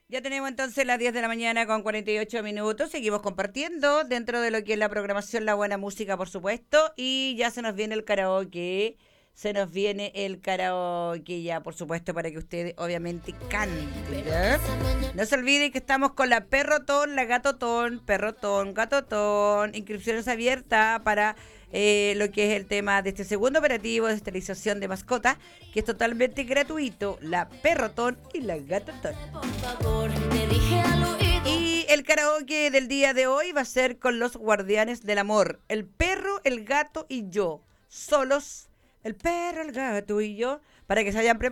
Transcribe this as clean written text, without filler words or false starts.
Ya tenemos entonces las 10 de la mañana con 48 minutos. Seguimos compartiendo dentro de lo que es la programación, la buena música, por supuesto. Y ya se nos viene el karaoke. Se nos viene el karaoke ya, por supuesto, para que ustedes obviamente canten. ¿Ya? No se olviden que estamos con la perrotón, la gatotón, perrotón, gatotón. Inscripciones abiertas para lo que es el tema de este segundo operativo de esterilización de mascotas, que es totalmente gratuito, la perrotón y la gatotón. Y el karaoke del día de hoy va a ser con los guardianes del amor, el perro, el gato y yo, solos, el perro, el gato y yo, para que se vayan preparando.